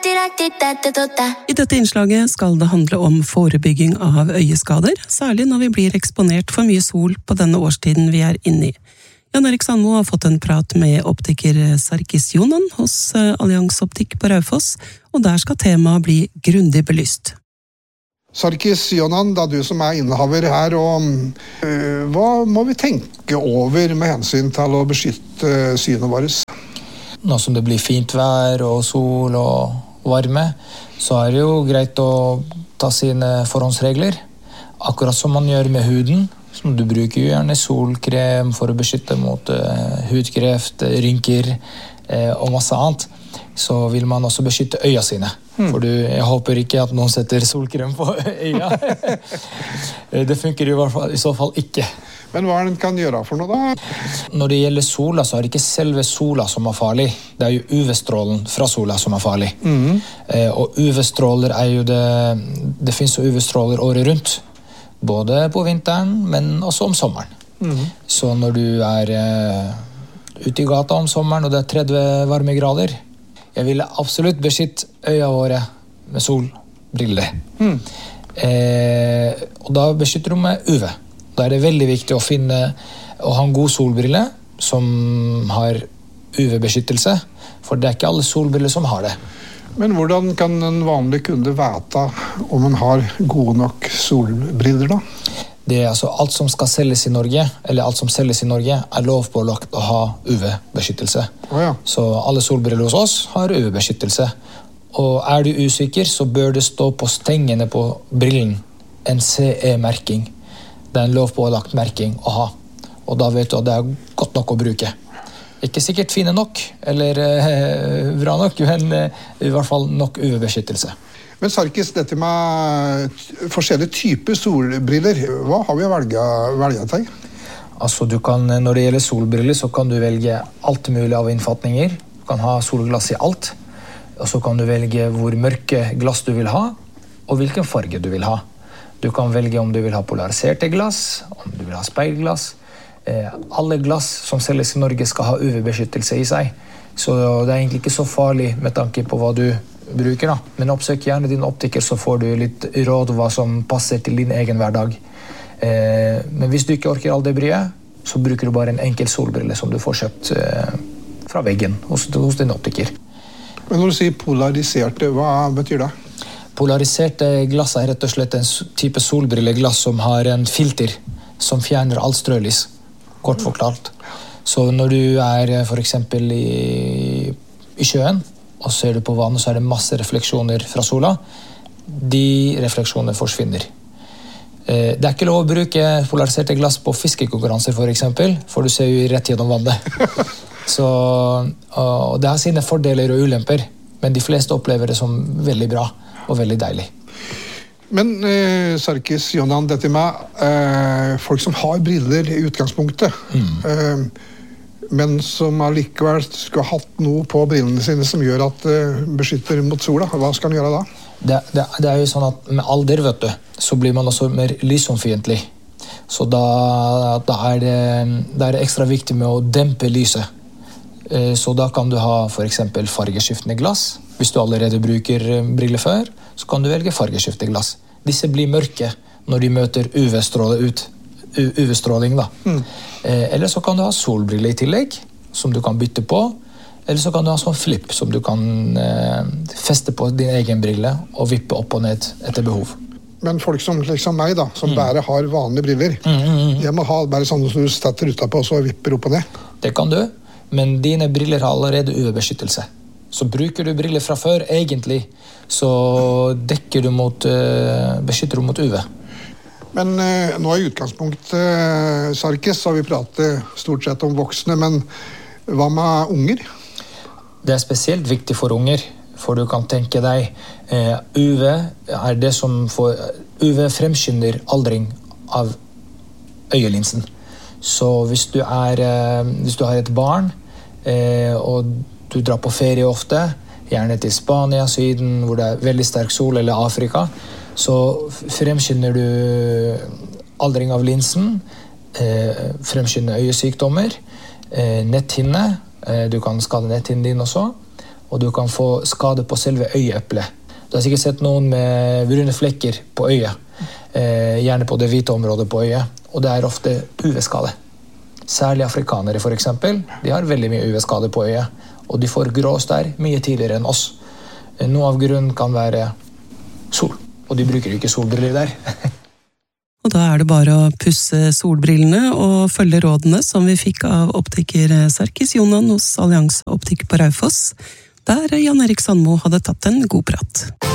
I dette innslaget skal det handle om forebygging av øyeskader, særlig når vi blir eksponert for mye sol på denne årstiden vi er inne i. Jan Erik Sandmo har fått en prat med optiker Sarkis Jonan hos Allians Optikk på Raufoss, og der skal temaet bli grundig belyst. Sarkis Jonan, da du som er innehaver her, og hva må vi tenke over med hensyn til å beskytte synet vårt? Nå som det blir fint vær og sol og varme, så er det jo greit å ta sine forhåndsregler. Akkurat som man gjør med huden. Så du bruker jo gjerne solkrem for å beskytte mot hudkreft, rynker og masse annet. Så vil man også beskytte øya sine. For jeg håper ikke at noen setter solkrem på øya. Det funker i så fall ikke. Men hva kan gjøre for noe da? Når det gjelder sola, så er det ikke selve sola som er farlig. Det er jo UV-strålen fra sola som er farlig. Og UV-stråler er jo det finnes jo UV-stråler året rundt. Både på vinteren, men også om sommeren. Så når du er ute i gata om sommeren, og det er 30 varme grader, jeg ville absolutt beskytte øya våre med solbriller. Og da beskytter du med UV. Da er det veldig viktig å ha en god solbrille som har UV-beskyttelse, for det er ikke alle solbriller som har det. Men hvordan kan en vanlig kunde vite om man har gode nok solbriller da? Det er altså alt som skal selges i Norge, eller alt som selges i Norge, er lovpålagt å ha UV-beskyttelse. Så alle solbriller hos oss har UV-beskyttelse. Og er du usikker, så bør det stå på stengene på brillen en CE-merking. Det er en lovpålagt merking å ha, og da vet du at det er godt nok å bruke. Ikke sikkert fine nok, eller bra nok, men i hvert fall nok UV-beskyttelse. Men Sarkis, dette med forskjellige typer solbriller, hva har vi å velge til? Altså, når det gjelder solbriller, så kan du velge alt mulig av innfatninger. Du kan ha solglass i alt, og så kan du velge hvor mørke glass du vil ha, og hvilken farge du vil ha. Du kan velge om du vil ha polariserte glass, om du vil ha speilglass. Alle glass som selges i Norge skal ha UV-beskyttelse i seg. Så det er egentlig ikke så farlig med tanke på hva du bruker. Da. Men oppsøk gjerne din optiker, så får du litt råd hva som passer til din egen hverdag. Men hvis du ikke orker all det bryet, så bruker du bare en enkel solbrille som du får kjøpt fra veggen hos din optiker. Men når du sier polariserte, hva betyr det? Polariserte glass er rett og slett en type solbrilleglass som har en filter som fjerner all strølys, kort forklart. Så når du er for eksempel i sjøen, og ser du på vannet, så er det masse refleksjoner fra sola. De refleksjonene forsvinner. Det er ikke lov å bruke polariserte glass på fiskekonkurranser for eksempel, for du ser jo rett gjennom vannet. Så det har sine fordeler og ulemper, men de fleste opplever det som veldig bra og veldig deilig. Men Sarkis Jonan, dette med folk som har briller i utgangspunktet, men som allikevel skulle ha hatt noe på brillene sine som gjør at beskytter mot sola, hva skal han gjøre da? Det er jo sånn at med alder, vet du, så blir man også mer lysomfiendtlig. Så da er det ekstra viktig med å dempe lyset. Så da kan du ha for eksempel fargeskiftende glass. Hvis du allerede bruker briller før, så kan du velge fargeskiftende glass. Disse blir mørke når de møter UV-stråling da. Eller så kan du ha solbriller i tillegg, som du kan bytte på. Eller så kan du ha sånn flip, som du kan feste på din egen brille og vippe opp og ned etter behov. Men folk som liksom meg da, som bare har vanlige briller, jeg må ha bare sånne som du stetter utapå og så vipper opp og ned. Det kan du. Men dine briller har allerede UV-beskyttelse. Så bruker du briller fra før, egentlig, så beskytter du mot UV. Men nå i utgangspunktet, Sarkis, så har vi pratet stort sett om voksne, men hva med unger? Det er spesielt viktig for unger, for du kan tenke deg, UV er det som UV fremskynder aldring av øyelinsen. Så hvis du har et barn, og du drar på ferie ofte, gjerne til Spania, Syden, hvor det er veldig sterk sol, eller Afrika, så fremskynder du aldring av linsen, fremskynder øyesykdommer, netthinne, du kan skade netthinnen din også, og du kan få skade på selve øyeeplet. Du har sikkert sett noen med brune flekker på øyet, gjerne på det hvite området på øyet, og det er ofte UV-skade. Særlig afrikanere for eksempel, de har veldig mye UV-skade på øyet, og de får grå stær mye tidligere enn oss. Noe av grunnen kan være sol, og de bruker ikke solbriller der. Og da er det bare å pusse solbrillene og følge rådene som vi fikk av optiker Sarkis Jonan hos Allianse Optikk på Raufoss, der Jan Erik Sandmo hadde tatt en god prat.